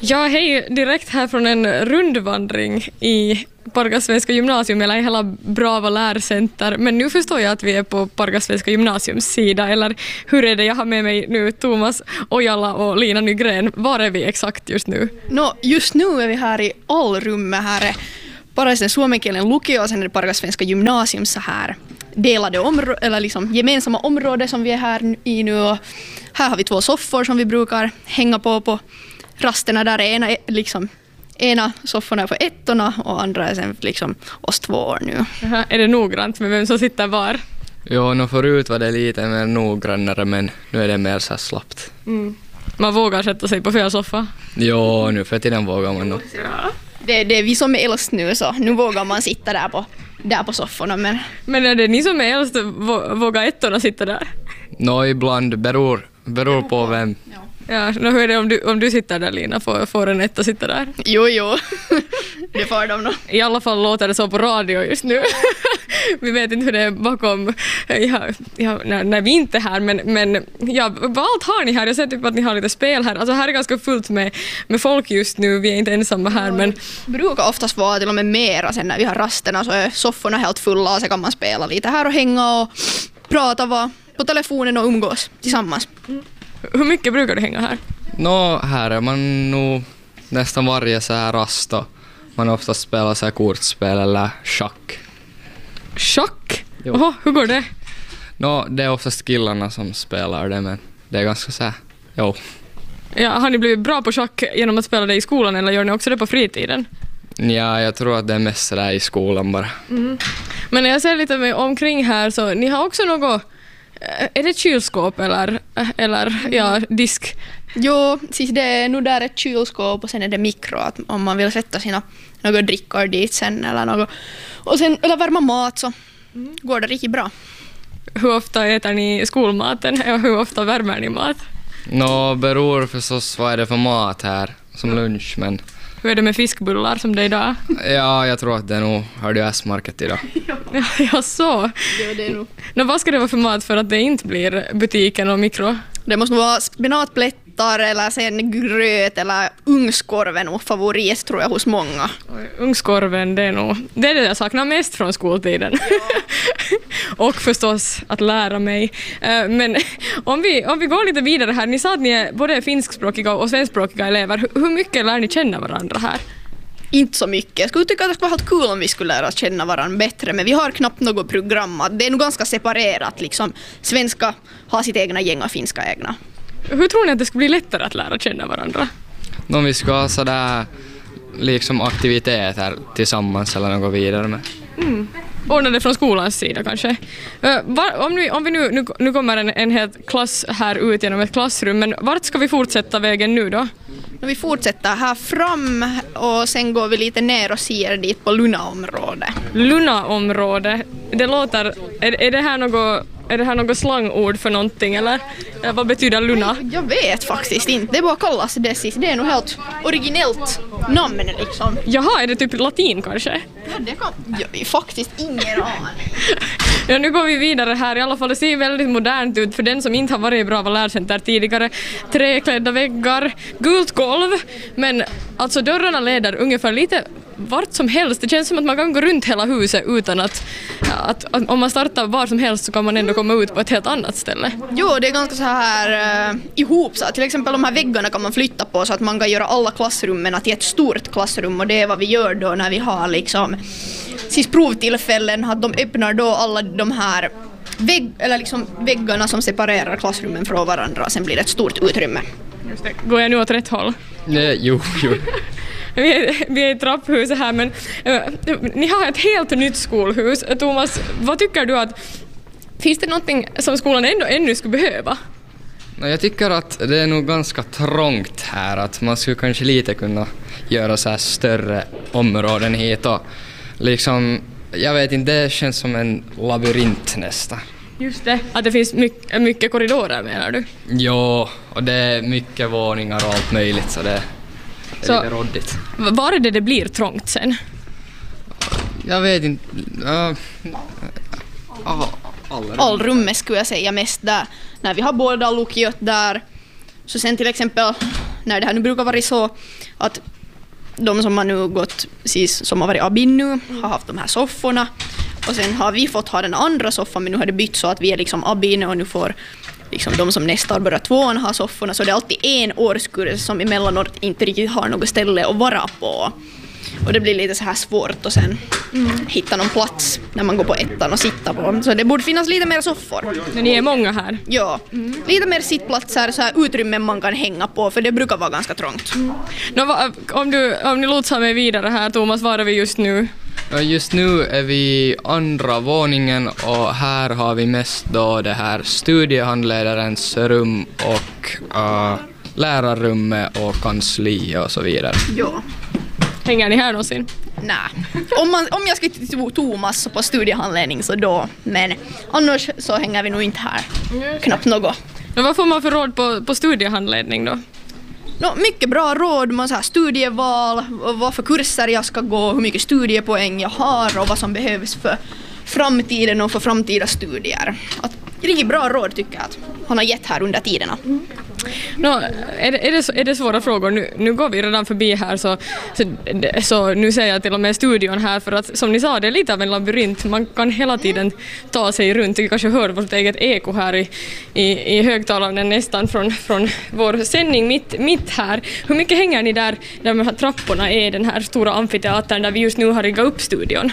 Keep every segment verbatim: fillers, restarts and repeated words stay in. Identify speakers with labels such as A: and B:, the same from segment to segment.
A: Ja, hej, direkt här från en rundvandring i Pargas Svenska Gymnasium eller i hela Brava lärcenter. Men nu förstår jag att vi är på Pargas Svenska Gymnasiums sida. Eller hur är det? Jag har med mig nu Thomas Ojala och Lina Nygren. Var är vi exakt just nu?
B: No, just nu är vi här i allrummet. Här är Pargas den suomenkielen lukio och sen är det Pargas Svenska Gymnasium så här delade områden, eller liksom gemensamma områden som vi är här i nu. Och här har vi två soffor som vi brukar hänga på på rasterna. Där är ena, liksom, ena sofforna för ettorna och andra är sen liksom oss två år nu.
A: Aha, är det noggrant med vem som sitter var?
C: Jo, no förut var det lite mer noggrannare men nu är det mer så här slappt.
A: Mm. Man vågar sätta sig på fel soffa?
C: Jo, nu för tiden vågar man nog.
B: Ja. Det, det är vi som är äldst nu så nu vågar man sitta där på, där på sofforna. Men...
A: men är det ni som är äldst vågar ettorna sitta där?
C: Nå, ibland beror, beror på vem.
B: Ja.
A: Ja, hur är det om du, om du sitter där, Lina? Får, får en etta sitta där?
B: Jo, jo. Det får de nog.
A: I alla fall låter det så på radio just nu. Vi vet inte hur det är bakom, ja, ja, när, när vi inte är här. Men, men ja, vad allt har ni här? Jag ser typ att ni har lite spel här. Alltså här är ganska fullt med, med folk just nu. Vi är inte ensamma här. Men...
B: det brukar oftast vara till och med mera sen när vi har rasterna så är sofforna helt fulla och så kan man spela lite här och hänga och prata va, på telefonen och umgås tillsammans.
A: Mm. Hur mycket brukar du hänga här?
C: Nå, här är man nog nästan varje så här rast och man ofta spelar så här kortspel eller schack.
A: Schack? Oho, hur går det?
C: Nå, det är oftast killarna som spelar det men det är ganska så här, jo.
A: Ja, har ni blivit bra på schack genom att spela det i skolan eller gör ni också det på fritiden?
C: Ja, jag tror att det är mest där i skolan bara.
A: Mm. Men när jag ser lite med omkring här så ni har också något. Är det kylskåp eller, eller ja, disk?
B: Jo, siis det är nu där ett kylskåp och sen är det mikro att om man vill sätta sina några drickor dit sen eller något. Och sen eller värma mat så mm. går det riktigt bra.
A: Hur ofta äter ni skolmaten och hur ofta värmer ni mat?
C: Nå, beror förstås vad är det för mat här som lunch men...
A: Hur är det med fiskbullar som det är idag?
C: Ja, jag tror att det är nog har du S-market idag.
A: Ja, ja så.
B: Ja, det är nog.
A: Nå, vad ska det vara för mat för att det inte blir butiken och mikro?
B: Det måste vara spinatplättar eller sen gröt eller ugnskorven och favorit tror jag hos många.
A: Oj, ugnskorven, det är nog det, är det jag saknar mest från skoltiden. Ja. Och förstås att lära mig. Men om vi, om vi går lite vidare här, ni sa att ni är både finskspråkiga och svenskspråkiga elever. Hur mycket lär ni känna varandra här?
B: Inte så mycket. Jag skulle tycka att det skulle vara helt kul om vi skulle lära känna varandra bättre, men vi har knappt något program. Det är nog ganska separerat. Liksom. Svenska har sitt egna gäng och finska egna.
A: Hur tror ni att det skulle bli lättare att lära känna varandra?
C: Om vi ska ha sådär liksom aktiviteter tillsammans eller något vidare med.
A: Mm. Ordna det från skolans sida kanske. Uh, var, om vi, om vi nu, nu, nu kommer en, en hel klass här ut genom ett klassrum, men vart ska vi fortsätta vägen nu då?
B: Vi fortsätter här fram och sen går vi lite ner och ser dit på Luna-området.
A: Luna-område, det låter, är, är, det här något, är det här något slangord för någonting eller? eller vad betyder Luna?
B: Jag vet faktiskt inte, det bara kallas det sist. Det är nog helt originellt namn liksom.
A: Jaha, är det typ latin kanske?
B: Ja, det kan jag faktiskt ingen aning.
A: Ja, nu går vi vidare här. I alla fall det ser väldigt modernt ut för den som inte har varit i Brava lärcenter tidigare. Träklädda väggar, gult golv, men alltså dörrarna leder ungefär lite vart som helst. Det känns som att man kan gå runt hela huset utan att, att, att om man startar var som helst så kan man ändå komma ut på ett helt annat ställe.
B: Jo, det är ganska så här uh, ihop. Så till exempel de här väggarna kan man flytta på så att man kan göra alla klassrummen till ett stort klassrum och det är vad vi gör då när vi har liksom sist provtillfällen att de öppnar då alla de här vägg, eller liksom väggarna som separerar klassrummen från varandra och sen blir det ett stort utrymme.
A: Just det. Går jag nu åt rätt håll?
C: Nej, jo, jo.
A: Vi är, vi är i trapphuset här, men uh, ni har ett helt nytt skolhus. Thomas, vad tycker du att finns det någonting som skolan ändå ännu skulle behöva?
C: Jag tycker att det är nog ganska trångt här, att man skulle kanske lite kunna göra så här större områden hit och liksom, jag vet inte, det känns som en labyrint nästan.
A: Just det, att det finns mycket, mycket korridorer menar du?
C: Jo, och det är mycket våningar och allt möjligt så det är så, lite råddigt.
A: Var är det det blir trångt sen?
C: Jag vet inte. Uh, uh,
B: Allrummet skulle jag säga mest där. När vi har båda lukiot där. Så sen till exempel när det här nu brukar vara så att de som har nu gått, precis som har varit abin nu, har haft de här sofforna. Och sen har vi fått ha den andra soffan, men nu har det bytt så att vi är liksom abin och nu får liksom de som nästa år börjar tvåan ha sofforna. Så det är alltid en årskurs som emellanåt inte riktigt har något ställe att vara på. Och det blir lite så här svårt att sen mm. hitta någon plats när man går på ettan och sitta på. Så det borde finnas lite mer soffor.
A: Men ni är många här.
B: Ja, mm. lite mer sittplatser, så här utrymmen man kan hänga på, för det brukar vara ganska trångt. Mm.
A: Nå, va, om, du, om ni lotsar mig vidare här, Thomas, var är vi just nu?
C: Just nu är vi andra våningen och här har vi mest då det här studiehandledarens rum och uh, lärarrummet och kansli och så vidare.
B: Ja.
A: Hänger ni här någonsin?
B: Nej. Om, man, om jag ska till Thomas på studiehandledning så då, men annars så hänger vi nog inte här. Knappt något.
A: Men vad får man för råd på, på studiehandledning då?
B: No, mycket bra råd, man så här studieval, vad för kurser jag ska gå, hur mycket studiepoäng jag har och vad som behövs för framtiden och för framtida studier. Att, riktigt bra råd tycker jag att han har gett här under tiderna. Mm.
A: No, är, det, är, det, är det svåra frågor? Nu, nu går vi redan förbi här så, så, så nu säger jag till och med studion här för att som ni sa, det är lite av en labyrint. Man kan hela tiden ta sig runt. Vi kanske hör vårt eget eko här i, i, i högtalaren nästan från, från vår sändning mitt, mitt här. Hur mycket hänger ni där, där de här trapporna är den här stora amfiteatern där vi just nu har riggat upp studion?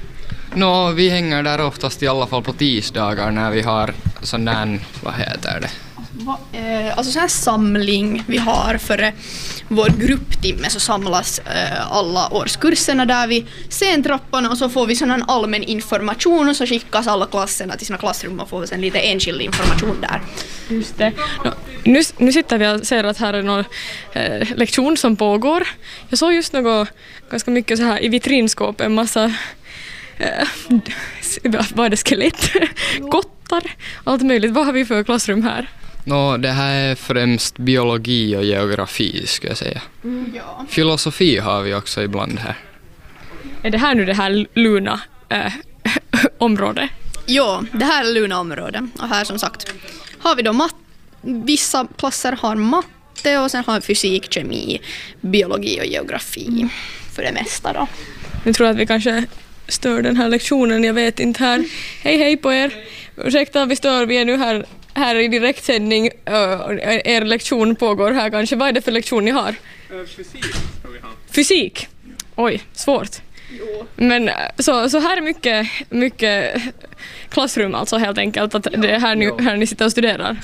C: Nå, vi hänger där oftast i alla fall på tisdagar när vi har sån där, vad heter det?
B: Va, eh, alltså sån här samling vi har för eh, vår grupptimme, så samlas eh, alla årskurserna där vi ser trappan och så får vi sån här allmän information och så skickas alla klasserna till sina klassrum och får vi sen lite enskild information där.
A: Just det. No, nu, nu sitter vi och ser att här är någon eh, lektion som pågår. Jag såg just något ganska mycket så här i vitrinskåp, en massa eh, vad är det, skelett, kottar, allt möjligt. Vad har vi för klassrum här?
C: Nå, det här är främst biologi och geografi, ska jag säga.
B: Mm, ja.
C: Filosofi har vi också ibland här.
A: Är det här nu det här luna äh, området?
B: Ja, det här är luna området. Och här som sagt har vi då mat- vissa klasser har matte och sen har vi fysik, kemi, biologi och geografi för det mesta då.
A: Jag tror att vi kanske stör den här lektionen, jag vet inte här. Hej hej på er. Ursäkta, vi stör, vi är nu här här i direktsändning. Uh, er lektion pågår här kanske. Vad är det för lektion ni har?
D: Uh, fysik ska vi ha.
A: Fysik? Oj, svårt.
B: Jo.
A: Men så, så här är mycket, mycket klassrum alltså helt enkelt. Att det är här, nu, här ni sitter och studerar.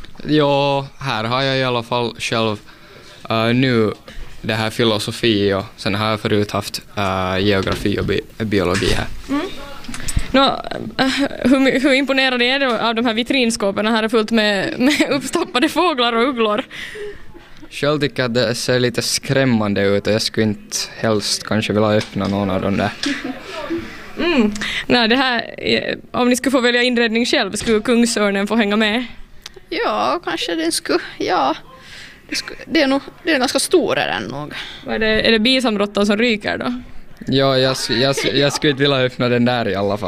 C: Ja, här har jag i alla fall själv uh, nu det här filosofi och sen har jag förut haft uh, geografi och bi- biologi här.
A: Mm. Nå, hur, hur imponerade är det av de här vitrinskåpen här är fullt med, med uppstoppade fåglar och ugglor?
C: Själv tycker jag att det ser lite skrämmande ut och jag skulle inte helst kanske vilja öppna någon av dem där.
A: Mm. Nej, det här, om ni skulle få välja inredning själv, skulle kungsörnen få hänga med?
B: Ja, kanske den skulle, ja. Det, skulle, det, är nog, det är ganska stor är den nog.
A: Är det, är det bisamråttan som ryker då?
C: Ja, jag, jag, jag skulle inte vilja öppna den där i alla fall.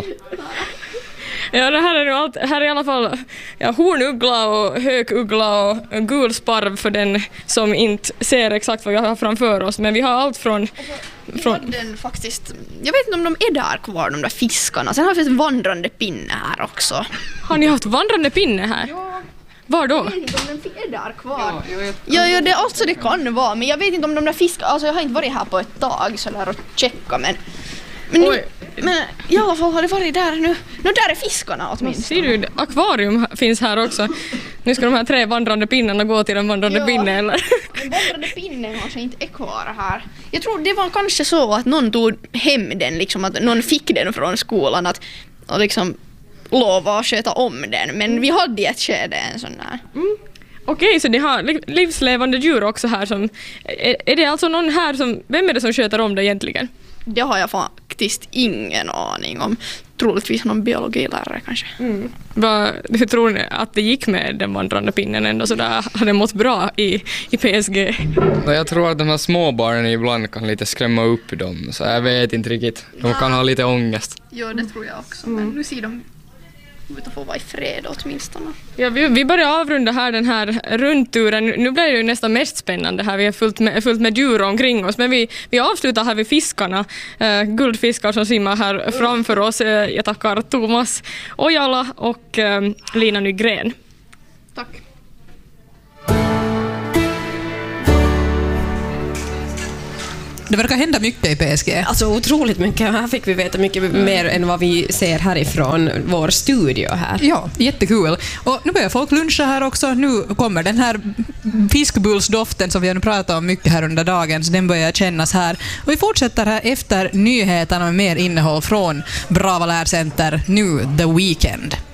A: Ja, det här är nu allt, här är i alla fall ja, hornuggla och hökuggla och en gul sparv för den som inte ser exakt vad vi har framför oss. Men vi har allt från... från
B: den faktiskt, jag vet inte om de är där kvar, de där fiskarna. Sen har vi ett vandrande pinne här också.
A: Har ni haft vandrande pinne här?
B: Ja.
A: Var då?
B: Jag vet inte om den är där kvar. Ja, ja, ja det, alltså det kan vara, men jag vet inte om de där fiskarna, alltså jag har inte varit här på ett tag så där och checka, men men, nu, men i alla fall har det varit där nu. Nu där är fiskarna åtminstone.
A: Ser du, akvarium finns här också. Nu ska de här tre vandrande pinnarna gå till en vandrande
B: ja,
A: pinne eller?
B: Den vandrande pinnen kanske inte är kvar här. Jag tror det var kanske så att någon tog hem den, liksom att någon fick den från skolan att och liksom lova att sköta om den, men vi hade ett skede en sån där.
A: Mm. Okej, så ni har livslevande djur också här som, är, är det alltså någon här som, vem är det som sköter om det egentligen?
B: Det har jag faktiskt ingen aning om. Troligtvis någon biologilärare kanske.
A: Mm. Vad, hur tror ni att det gick med den vandrande pinnen ändå så där hade mått bra i, i P S G?
C: Jag tror att de här småbarnen ibland kan lite skrämma upp dem, så jag vet inte riktigt. De kan ha lite ångest.
B: Ja, det tror jag också. Men nu ser de ut och få vara i fred åtminstone.
A: Ja, vi, vi börjar avrunda här den här rundturen. Nu blir det ju nästan mest spännande här. Vi är fullt med, fullt med djur omkring oss. Men vi, vi avslutar här vid fiskarna. Uh, guldfiskar som simmar här framför oss. Uh, jag tackar Thomas Ojala och uh, Lina Nygren.
B: Tack.
E: Det verkar hända mycket i P S G.
F: Alltså otroligt mycket. Här fick vi veta mycket mer än vad vi ser härifrån vår studio här.
E: Ja, jättekul. Och nu börjar folk luncha här också. Nu kommer den här fiskbullsdoften som vi har pratat om mycket här under dagen, så den börjar kännas här. Och vi fortsätter här efter nyheterna med mer innehåll från Brava Lärcenter, nu The Weekend.